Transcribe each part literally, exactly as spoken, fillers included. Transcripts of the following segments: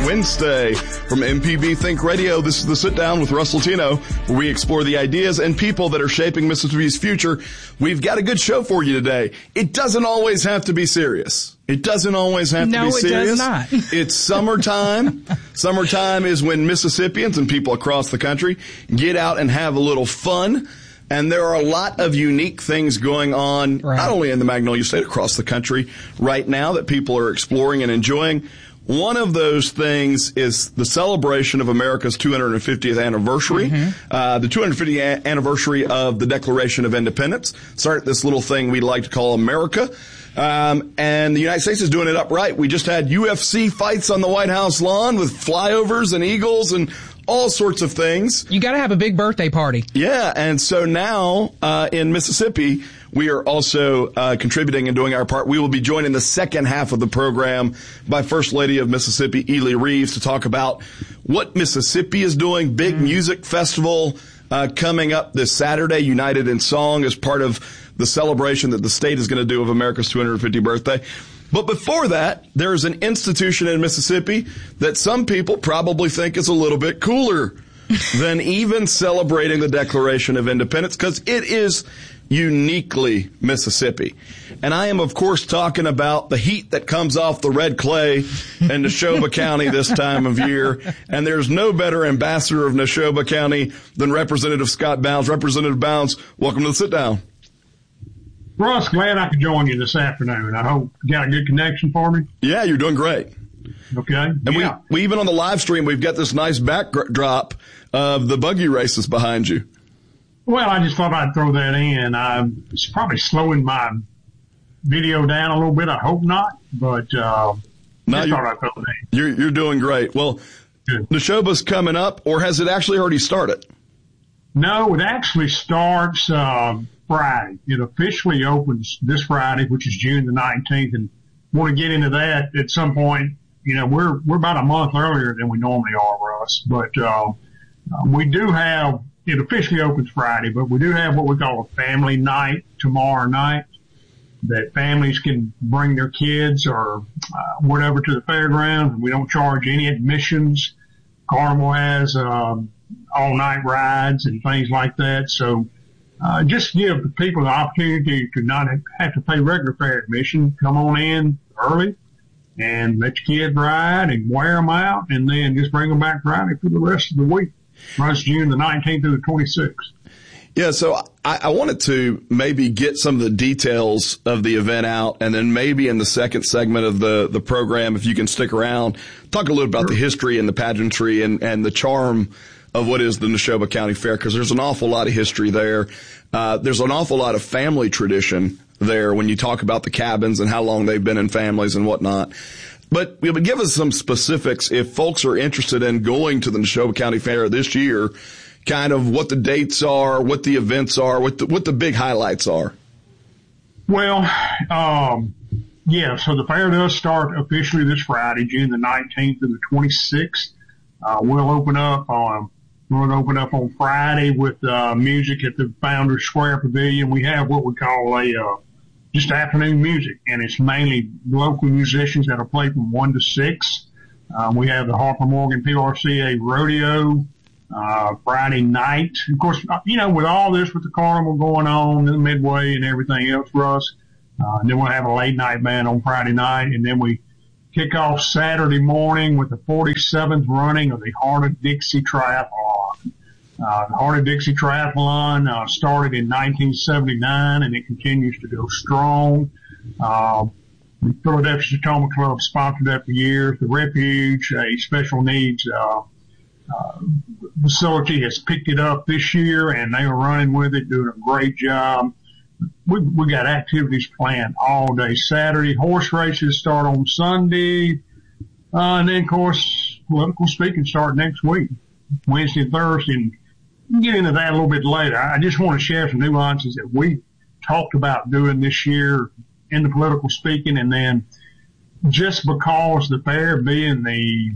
Wednesday from M P B Think Radio. This is the Sit Down with Russ Latino, where we explore the ideas and people that are shaping Mississippi's future. We've got a good show for you today. It doesn't always have to be serious. It doesn't always have no, to be serious. No, it does not. It's summertime. Summertime is when Mississippians and people across the country get out and have a little fun. And there are a lot of unique things going on, right, not only in the Magnolia State, across the country right now that people are exploring and enjoying. One of those things is the celebration of America's two hundred fiftieth anniversary, mm-hmm. uh, the two hundred fiftieth anniversary of the Declaration of Independence. Started this little thing we like to call America. Um, and the United States is doing it upright. We just had U F C fights on the White House lawn with flyovers and eagles and all sorts of things. You got to have a big birthday party. Yeah, and so now uh, in Mississippi, we are also uh, contributing and doing our part. We will be joined in the second half of the program by First Lady of Mississippi, Ely Reeves, to talk about what Mississippi is doing. Big mm. music festival uh, coming up this Saturday, United in Song, as part of the celebration that the state is going to do of America's two hundred fiftieth birthday. But before that, there is an institution in Mississippi that some people probably think is a little bit cooler than even celebrating the Declaration of Independence, because it is uniquely Mississippi. And I am, of course, talking about the heat that comes off the red clay in Neshoba County this time of year. And there's no better ambassador of Neshoba County than Representative Scott Bounds. Representative Bounds, welcome to the Sit Down. Russ, glad I could join you this afternoon. I hope you got a good connection for me. Yeah, you're doing great. Okay. And yeah. we, we even on the live stream, we've got this nice backdrop of the buggy races behind you. Well, I just thought I'd throw that in. Uh, it's probably slowing my video down a little bit. I hope not, but uh, no, I thought I'd throw that in. You're, you're doing great. Well, good. Neshoba's coming up, or has it actually already started? No, it actually starts uh, Friday. It officially opens this Friday, which is June the nineteenth, and want to get into that at some point. You know, we're we're about a month earlier than we normally are, Russ, but uh, we do have, it officially opens Friday, but we do have what we call a family night tomorrow night, that families can bring their kids or uh, whatever to the fairgrounds, and we don't charge any admissions. Carnival has um, all-night rides and things like that, so uh, just give the people the opportunity to not have to pay regular fare admission. Come on in early and let your kids ride and wear them out, and then just bring them back Friday for the rest of the week. Runs June the nineteenth through the twenty-sixth. Yeah, so I, I wanted to maybe get some of the details of the event out, and then maybe in the second segment of the, the program, if you can stick around, talk a little about sure. the history and the pageantry and, and the charm of what is the Neshoba County Fair, because there's an awful lot of history there. Uh, there's an awful lot of family tradition there when you talk about the cabins and how long they've been in families and whatnot. But you know, give us some specifics if folks are interested in going to the Neshoba County Fair this year, kind of what the dates are, what the events are, what the, what the big highlights are. Well, um, yeah, so the fair does start officially this Friday, June the nineteenth to the twenty-sixth. Uh, we'll open up on, we'll open up on Friday with, uh, music at the Founders Square Pavilion. We have what we call a, uh, just afternoon music, and it's mainly local musicians that'll play from one to six. Um, we have the Harper Morgan P R C A Rodeo, uh, Friday night. Of course, you know, with all this, with the carnival going on in the Midway and everything else for us, uh, and then we'll have a late night band on Friday night, and then we kick off Saturday morning with the forty-seventh running of the Heart of Dixie Triathlon. Uh, the Heart of Dixie Triathlon, uh, started in nineteen seventy-nine, and it continues to go strong. Uh, the Philadelphia Tacoma Club sponsored that for years. The Refuge, a special needs, uh, uh, facility, has picked it up this year, and they are running with it, doing a great job. We, we got activities planned all day Saturday. Horse races start on Sunday. Uh, and then, of course, political speaking start next week, Wednesday and Thursday. And we'll get into that a little bit later. I just want to share some nuances that we talked about doing this year in the political speaking. And then just because the fair being the,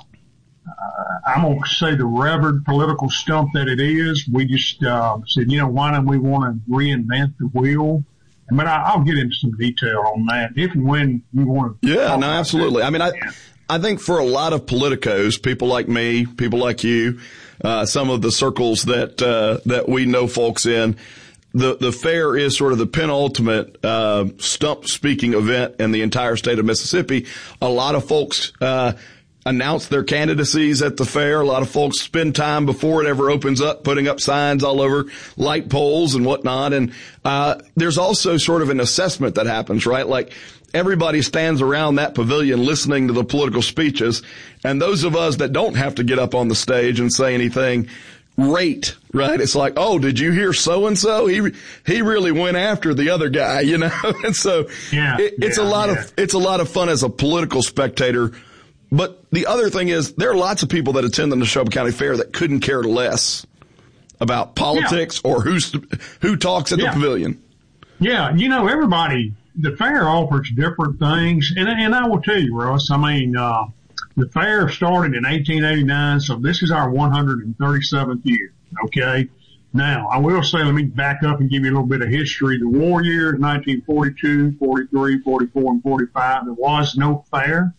uh, I'm going to say the revered political stump that it is, we just, uh, said, you know, why don't we want to reinvent the wheel? But I, I'll get into some detail on that if and when you want to. Yeah, no, absolutely. That. I mean, I, I think for a lot of politicos, people like me, people like you, uh, some of the circles that, uh, that we know folks in, the, the fair is sort of the penultimate, uh, stump speaking event in the entire state of Mississippi. A lot of folks, uh, announce their candidacies at the fair. A lot of folks spend time before it ever opens up, putting up signs all over, light poles and whatnot. And, uh, there's also sort of an assessment that happens, right? Like, everybody stands around that pavilion listening to the political speeches. And those of us that don't have to get up on the stage and say anything rate, right? It's like, oh, did you hear so-and-so? He, he really went after the other guy, you know? And so yeah, it, it's yeah, a lot yeah. of, it's a lot of fun as a political spectator. But the other thing is there are lots of people that attend the Neshoba County Fair that couldn't care less about politics yeah. or who's, who talks at yeah. the pavilion. Yeah. You know, everybody, the fair offers different things. And, and I will tell you, Russ, I mean, uh, the fair started in eighteen eighty-nine. So this is our one hundred thirty-seventh year. Okay. Now I will say, let me back up and give you a little bit of history. The war years, nineteen forty-two, forty-three, forty-four, and forty-five, there was no fair.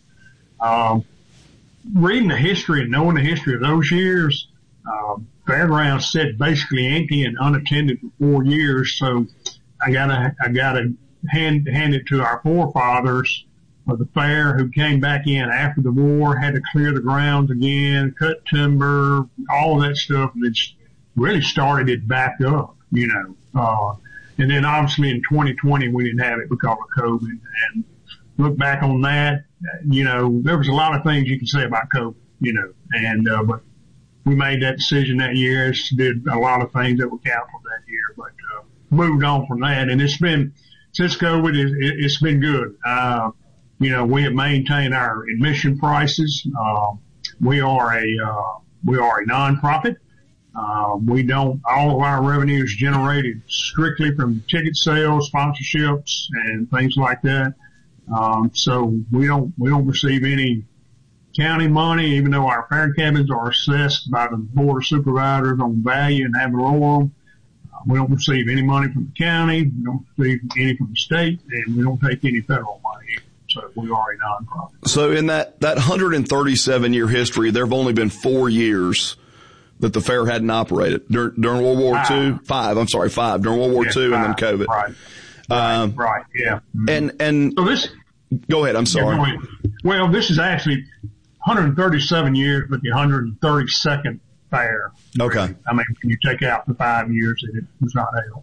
Um, reading the history and knowing the history of those years, uh, fairgrounds sat basically empty and unattended for four years. So I gotta, I gotta hand, hand it to our forefathers of the fair who came back in after the war, had to clear the grounds again, cut timber, all of that stuff, and it's really started it back up, you know. Uh, and then obviously in twenty twenty we didn't have it because of COVID. And look back on that, you know, there was a lot of things you can say about COVID, you know, and, uh, but we made that decision that year. It did a lot of things that were canceled that year, but, uh, moved on from that. And it's been, since COVID, it, it, it's been good. Uh, you know, we have maintained our admission prices. Uh, we are a, uh, we are a nonprofit. Uh, we don't, all of our revenue is generated strictly from ticket sales, sponsorships, and things like that. Um, so we don't, we don't receive any county money, even though our fair cabins are assessed by the board of supervisors on value and have lower them. Uh, we don't receive any money from the county. We don't receive any from the state, and we don't take any federal money. So we are a nonprofit. So in that, that one hundred thirty-seven year history, there have only been four years that the fair hadn't operated. Dur- during World War Two, five, I'm sorry, five, during World War yeah, Two five, and then COVID. Right. Right, um, right, yeah. Mm-hmm. And, and, so this, go ahead, I'm sorry. Yeah, go ahead. Well, this is actually one hundred thirty-seven years, but the one hundred thirty-second fair. Okay. Really. I mean, when you take out the five years that it was not held.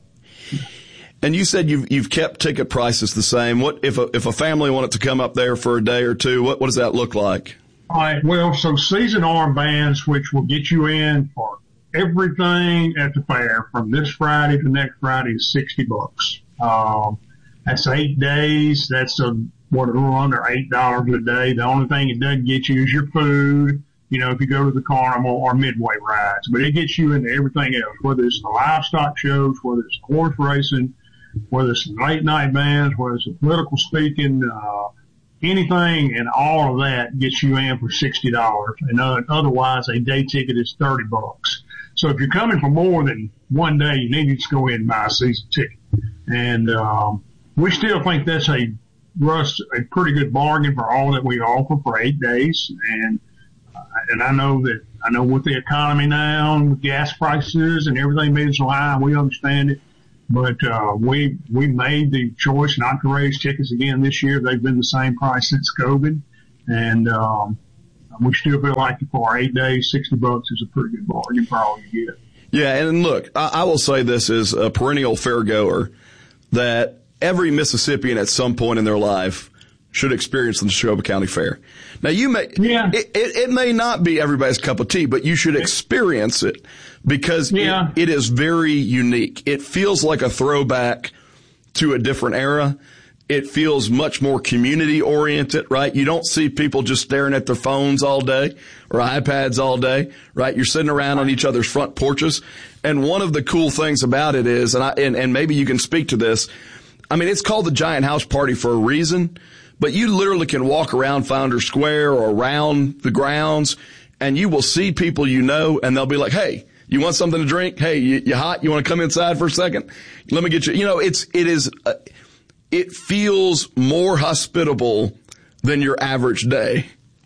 And you said you've, you've kept ticket prices the same. What, if a, if a family wanted to come up there for a day or two, what, what does that look like? All right. Well, so season armbands, which will get you in for everything at the fair from this Friday to next Friday, is sixty bucks. Um, that's eight days. That's a, what, a little under eight dollars a day. The only thing it doesn't get you is your food, you know, if you go to the carnival or midway rides, but it gets you into everything else, whether it's the livestock shows, whether it's horse racing, whether it's late night bands, whether it's political speaking, uh, anything and all of that gets you in for sixty dollars. And uh, otherwise a day ticket is thirty bucks. So if you're coming for more than one day, you need to just go in and buy a season ticket. And, um, we still think that's a, Russ, a pretty good bargain for all that we offer for eight days. And, uh, and I know that, I know with the economy now and with gas prices and everything being so high, we understand it. But, uh, we, we made the choice not to raise tickets again this year. They've been the same price since COVID. And, um, we still feel like for our eight days, sixty bucks is a pretty good bargain for all you get. Yeah. And look, I, I will say this as a perennial fair goer, that every Mississippian at some point in their life should experience the Neshoba County Fair. Now you may, yeah. it, it, it may not be everybody's cup of tea, but you should experience it because yeah. it, it is very unique. It feels like a throwback to a different era. It feels much more community oriented, right? You don't see people just staring at their phones all day or iPads all day, right? You're sitting around on each other's front porches. And one of the cool things about it is, and I, and, and maybe you can speak to this. I mean, it's called the Giant House Party for a reason, but you literally can walk around Founders Square or around the grounds and you will see people you know and they'll be like, hey, you want something to drink? Hey, you, you hot? You want to come inside for a second? Let me get you. You know, it's, it is, uh, it feels more hospitable than your average day.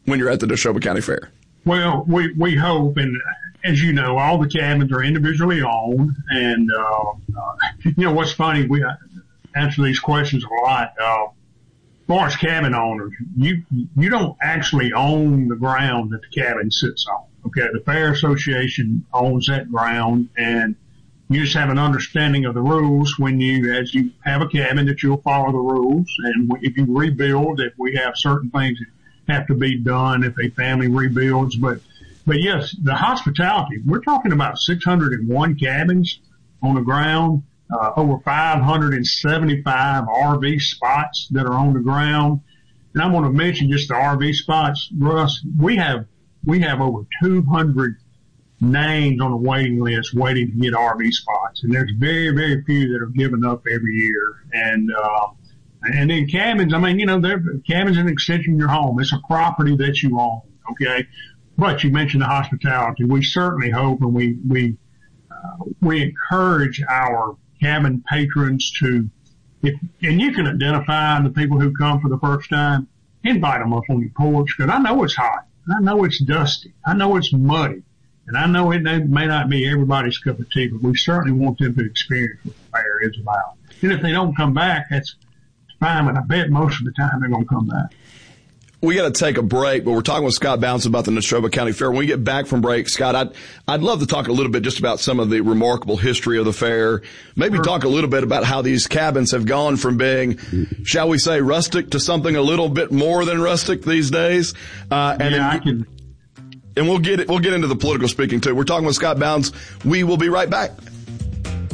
when you're at the Neshoba County Fair? Well, we, we hope, and as you know, all the cabins are individually owned. And, uh, uh you know, what's funny, we answer these questions a lot. Uh, as far as cabin owners, you, you don't actually own the ground that the cabin sits on. Okay. The Fair Association owns that ground, and you just have an understanding of the rules when you, as you have a cabin, that you'll follow the rules. And if you rebuild, if we have certain things that have to be done, if a family rebuilds, but, but yes, the hospitality, we're talking about six hundred one cabins on the ground, uh, over five hundred seventy-five R V spots that are on the ground. And I want to mention just the R V spots, Russ. We have, we have over two hundred names on the waiting list waiting to get R V spots. And there's very, very few that are given up every year. And, uh, and then cabins, I mean, you know, they're, cabins are an extension of your home. It's a property that you own. Okay. But you mentioned the hospitality. We certainly hope, and we, we, uh, we encourage our cabin patrons to, if, and you can identify the people who come for the first time, invite them up on your porch, because I know it's hot. I know it's dusty. I know it's muddy. And I know it may not be everybody's cup of tea, but we certainly want them to experience what the fair is about. And if they don't come back, that's fine, but I bet most of the time they're going to come back. We got to take a break, but we're talking with Scott Bounce about the Neshoba County Fair. When we get back from break, Scott, I'd, I'd love to talk a little bit just about some of the remarkable history of the fair. Maybe sure. Talk a little bit about how these cabins have gone from being, shall we say, rustic to something a little bit more than rustic these days. Uh, and yeah, then, I can. And we'll get it, we'll get into the political speaking too. We're talking with Scott Bounce. We will be right back.